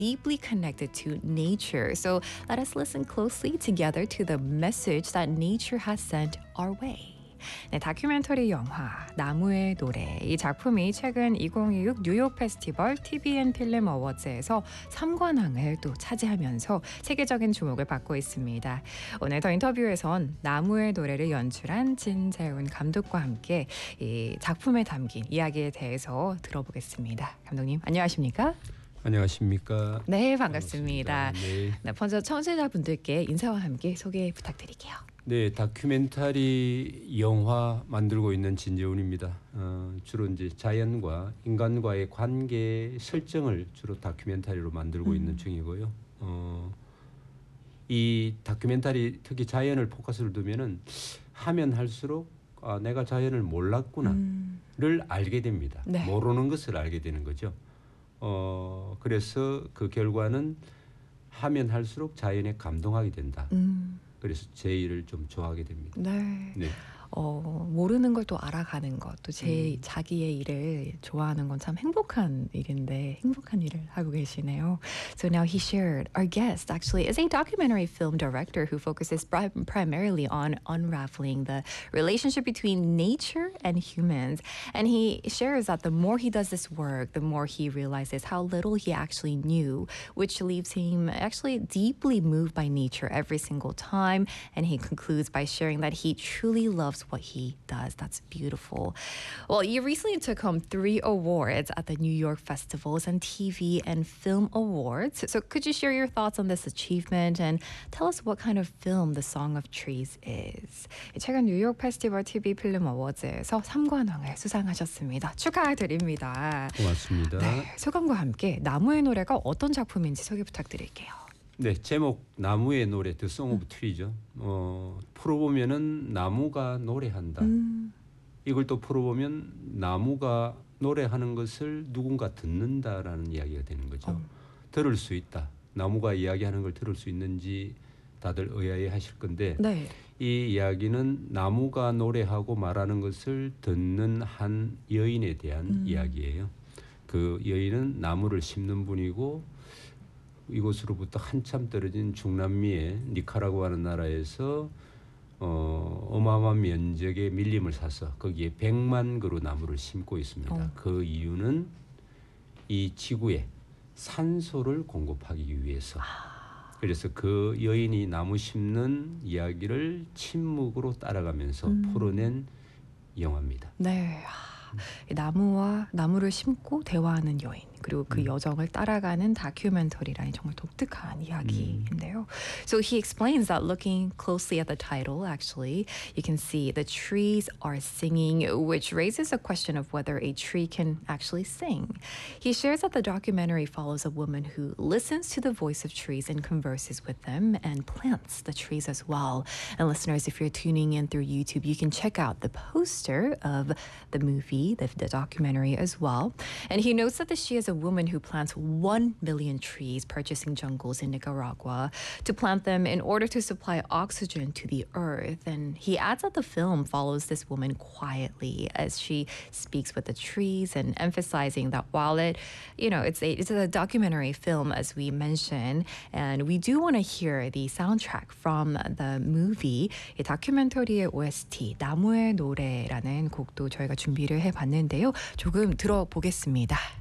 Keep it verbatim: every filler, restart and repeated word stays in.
deeply connected to nature. So let us listen closely together to the message that nature has sent our way. 네, 다큐멘터리 영화 나무의 노래. 이 작품이 최근 이천이십육 뉴욕 페스티벌 티비 앤 필름 어워즈에서 삼 관왕을 또 차지하면서 세계적인 주목을 받고 있습니다. 오늘 더 인터뷰에선 나무의 노래를 연출한 진재훈 감독과 함께 이 작품에 담긴 이야기에 대해서 들어보겠습니다. 감독님, 안녕하십니까? 안녕하십니까? 네, 반갑습니다. 반갑습니다. 네. 네, 먼저 청취자분들께 인사와 함께 소개 부탁드릴게요. 네, 다큐멘터리 영화 만들고 있는 진재훈입니다. 어, 주로 이제 자연과 인간과의 관계 설정을 주로 다큐멘터리로 만들고 음. 있는 중이고요. 어, 이 다큐멘터리 특히 자연을 포커스를 두면은 하면 할수록 아, 내가 자연을 몰랐구나를 음. 알게 됩니다. 네. 모르는 것을 알게 되는 거죠. 어, 그래서 그 결과는 하면 할수록 자연에 감동하게 된다. 음. 그래서 제 일을 좀 좋아하게 됩니다. 네. 네. 어, 모르는 걸 또 알아가는 것, 또 제 음. 자기의 일을 좋아하는 건 참 행복한 일인데 행복한 일을 하고 계시네요. So now he shared, our guest actually is a documentary film director who focuses pri- primarily on unraveling the relationship between nature and humans. And he shares that the more he does this work, the more he realizes how little he actually knew, which leaves him actually deeply moved by nature every single time. And he concludes by sharing that he truly loves what he does. That's beautiful. Well, you recently took home three awards at the New York Festivals and T V and Film Awards. So could you share your thoughts on this achievement and tell us what kind of film The Song of Trees is? 최근 뉴욕 페스티벌 티비 필름 어워즈에서 삼 관왕을 수상하셨습니다. 축하드립니다. 고맙습니다. 네, 소감과 함께 나무의 노래가 어떤 작품인지 소개 부탁드릴게요. 네, 제목 나무의 노래 The Song of Tree죠. 어, 풀어보면은 나무가 노래한다. 음. 이걸 또 풀어보면 나무가 노래하는 것을 누군가 듣는다라는 이야기가 되는 거죠. 어. 들을 수 있다. 나무가 이야기하는 걸 들을 수 있는지 다들 의아해하실 건데 네. 이 이야기는 나무가 노래하고 말하는 것을 듣는 한 여인에 대한 음. 이야기예요. 그 여인은 나무를 심는 분이고 이곳으로부터 한참 떨어진 중남미의 니카라구아라는 나라에서 어, 어마어마한 면적의 밀림을 사서 거기에 백만 그루 나무를 심고 있습니다. 어. 그 이유는 이 지구에 산소를 공급하기 위해서. 아. 그래서 그 여인이 나무 심는 이야기를 침묵으로 따라가면서 음. 풀어낸 영화입니다. 네. 나무와 나무를 심고 대화하는 여인 그리고 그 음. 여정을 따라가는 다큐멘터리라는 정말 독특한 이야기인데요. 음. So he explains that looking closely at the title, actually, you can see the trees are singing, which raises a question of whether a tree can actually sing. He shares that the documentary follows a woman who listens to the voice of trees and converses with them and plants the trees as well. And listeners, if you're tuning in through YouTube, you can check out the poster of the movie, The, the documentary as well. And he notes that she is a woman who plants one million trees, purchasing jungles in Nicaragua to plant them in order to supply oxygen to the earth. And he adds that the film follows this woman quietly as she speaks with the trees and emphasizing that while it, you know, it's a, it's a documentary film, as we mentioned, and we do want to hear the soundtrack from the movie. 이 다큐멘터리의 오에스티, 나무의 노래라는 곡도 저희가 준비를 해 봤는데요. 조금 들어보겠습니다.